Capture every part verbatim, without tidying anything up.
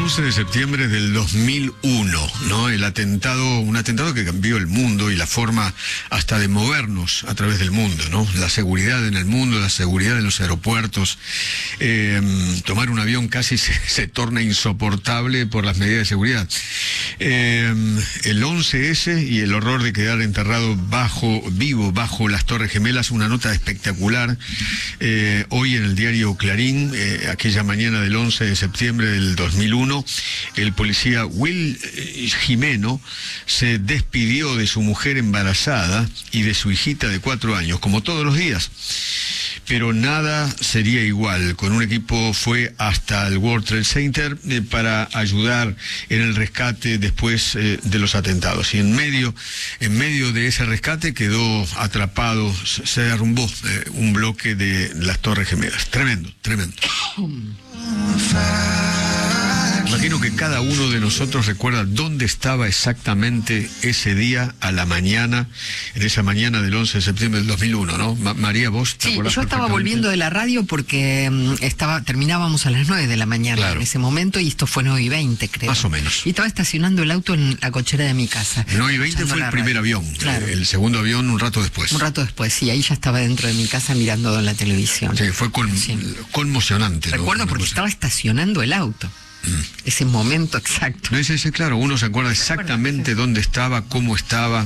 once de septiembre del dos mil uno, ¿no? El atentado, un atentado que cambió el mundo y la forma hasta de movernos a través del mundo, ¿no? La seguridad en el mundo, la seguridad en los aeropuertos. Eh, tomar un avión casi se, se torna insoportable por las medidas de seguridad. Eh, el once ese y el horror de quedar enterrado bajo, vivo bajo las Torres Gemelas, una nota espectacular. Eh, hoy en el diario Clarín, eh, aquella mañana del once de septiembre del dos mil uno, el policía Will Jimeno se despidió de su mujer embarazada y de su hijita de cuatro años, como todos los días. Pero nada sería igual. Con un equipo fue hasta el World Trade Center eh, para ayudar en el rescate después eh, de los atentados. Y en medio, en medio de ese rescate quedó atrapado, se, se derrumbó eh, un bloque de las Torres Gemelas. Tremendo, tremendo. Imagino que cada uno de nosotros recuerda dónde estaba exactamente ese día a la mañana, en esa mañana del once de septiembre del dos mil uno, ¿no? Ma María, vos te Sí, yo estaba volviendo de la radio porque um, estaba terminábamos a las nueve de la mañana, claro, en ese momento, y esto fue nueve y veinte, creo. Más o menos. Y estaba estacionando el auto en la cochera de mi casa. nueve y veinte fue el primer avión, claro. El segundo avión un rato después. Un rato después, sí, ahí ya estaba dentro de mi casa mirando la televisión. Sí, fue con, sí. conmocionante. Recuerdo, ¿no? Porque estaba estacionando el auto. Ese momento exacto. No es ese, claro, uno se acuerda exactamente dónde estaba, cómo estaba.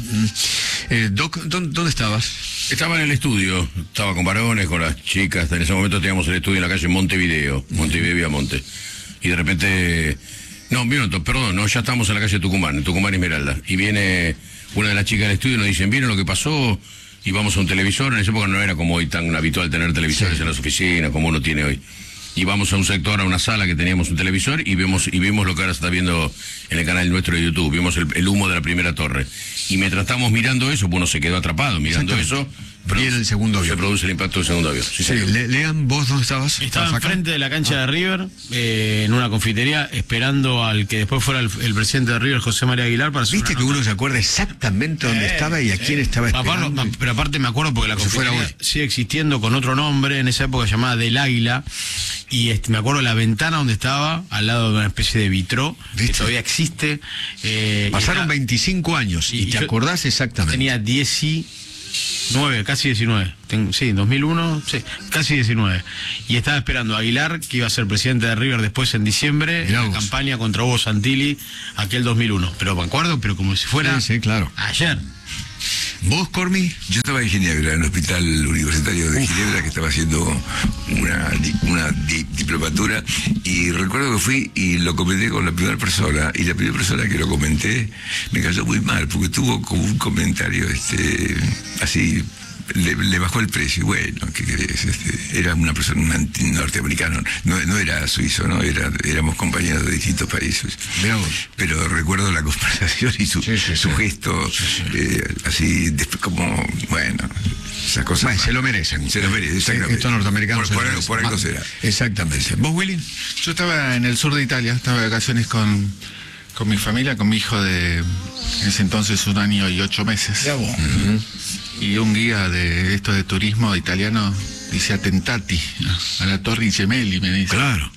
Eh, Doc, ¿dónde, ¿dónde estabas? Estaba en el estudio, estaba con varones, con las chicas. En ese momento teníamos el estudio en la calle Montevideo, Montevideo Viamonte. Y de repente, no, minuto, perdón, no, ya estamos en la calle Tucumán, en Tucumán Esmeralda. Y viene una de las chicas del estudio y nos dicen, ¿vieron lo que pasó? Y vamos a un televisor. En esa época no era como hoy tan habitual tener televisores, sí, en las oficinas, como uno tiene hoy. Y vamos a un sector, a una sala que teníamos un televisor y vemos y vimos lo que ahora se está viendo en el canal nuestro de YouTube. Vimos el, el humo de la primera torre. Y mientras estamos mirando eso, uno se quedó atrapado mirando eso. Viene el segundo avión. Se produce el impacto del segundo avión. Sí, sí, Le, Lean, ¿vos dónde estabas? Estaba enfrente de la cancha ah. de River, eh, en una confitería, esperando al que después fuera el, el presidente de River, José María Aguilar, para hacer. ¿Viste que uno se acuerda exactamente dónde eh, estaba y a eh, quién estaba esperando? Aparte, pero aparte me acuerdo porque la confitería sigue existiendo con otro nombre, en esa época llamada Del Águila, y este, me acuerdo la ventana donde estaba, al lado de una especie de vitró, ¿viste? Que todavía existe. Eh, Pasaron está, veinticinco años y, y te acordás exactamente. Tenía diecinueve, casi diecinueve. Ten, sí, dos mil uno, sí, casi diecinueve. Y estaba esperando a Aguilar, que iba a ser presidente de River después en diciembre, en la campaña contra Hugo Santilli, aquel dos mil uno. Pero me acuerdo, pero como si fuera sí, sí, claro. ayer. ¿Vos, Cormi? Yo estaba en Ginebra, en el Hospital Universitario de Uf. Ginebra, que estaba haciendo una, una di diplomatura, y recuerdo que fui y lo comenté con la primera persona, y la primera persona que lo comenté me cayó muy mal, porque tuvo como un comentario este así, le, le bajó el precio. Y bueno, ¿qué querés? Este, era una persona un norteamericano, no, no era suizo, no era, éramos compañeros de distintos países. Veamos. Pero recuerdo la conversación y su, sí, sí, su sí. gesto, sí, sí. Eh, así como, bueno, esas cosas. Bueno, se lo merecen. Se lo merecen, exactamente. Estos norteamericanos. Por, por, por algo será. Exactamente. ¿Vos, Willy? Yo estaba en el sur de Italia, estaba de vacaciones con, con mi familia, con mi hijo de, en ese entonces, un año y ocho meses. Ya vos. Uh-huh. Y un guía de esto de turismo italiano dice atentati a la Torre Gemelli, me dice. Claro.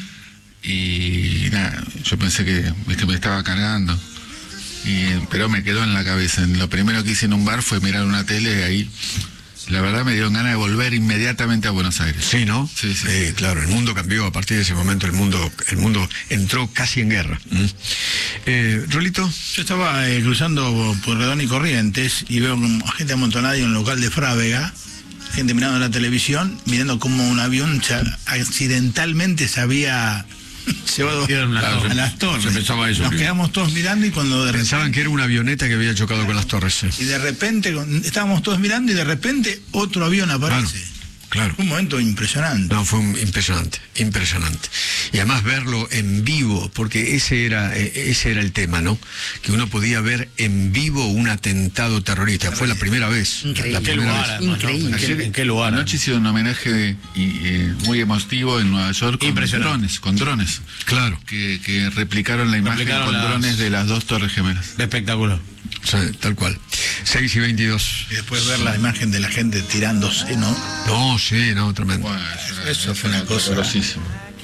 Y nada, yo pensé que viste, me estaba cargando. Y, pero me quedó en la cabeza. Lo primero que hice en un bar fue mirar una tele ahí. La verdad me dio ganas de volver inmediatamente a Buenos Aires. Sí, ¿no? Sí, sí. Eh, claro, el mundo cambió a partir de ese momento, el mundo, el mundo entró casi en guerra. ¿Mm? Eh, ¿Rolito? Yo estaba eh, cruzando por Redón y Corrientes y veo gente amontonada en un local de Frávega, gente mirando la televisión, mirando cómo un avión accidentalmente se había llevado claro, a las torres. Se pensaba eso. Nos que... quedamos todos mirando y cuando de pensaban repente, que era una avioneta que había chocado con las torres. Sí. Y de repente estábamos todos mirando y de repente otro avión aparece. Claro. Claro. Un momento impresionante. No, fue un, impresionante, impresionante. Y además verlo en vivo, porque ese era ese era el tema, ¿no? Que uno podía ver en vivo un atentado terrorista. Fue la primera vez. Increíble. La primera lugar, vez. Además, Increíble. ¿no? ¿En, qué, ¿En qué lugar? Anoche hicieron un homenaje de, y, eh, muy emotivo en Nueva York con drones, con drones. Claro. Que, que replicaron la imagen replicaron con las... drones de las dos Torres Gemelas. Espectacular. O sea, tal cual. seis y veintidós. Y después ver la imagen de la gente tirándose, ¿no? No, sí, no, tremendo. Bueno, eso, eso fue una cosa grosísima.